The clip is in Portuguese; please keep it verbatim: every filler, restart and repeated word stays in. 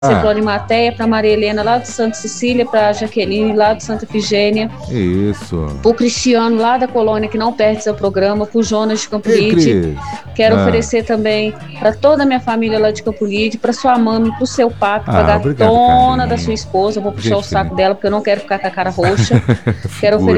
Ah. Para Arimateia, para Maria Helena lá de Santa Cecília, para Jaqueline lá de Santa Efigênia. Isso. Pro Cristiano lá da Colônia, que não perde seu programa, pro Jonas de Campo Ei, Lide. Cris. Quero Ah. oferecer também para toda a minha família lá de Campo Lide, para sua mãe, pro seu papo, Ah, pra obrigado, gatona carinho. da sua esposa. Eu vou puxar Gente o saco fina. dela, porque eu não quero ficar com a cara roxa. Quero oferecer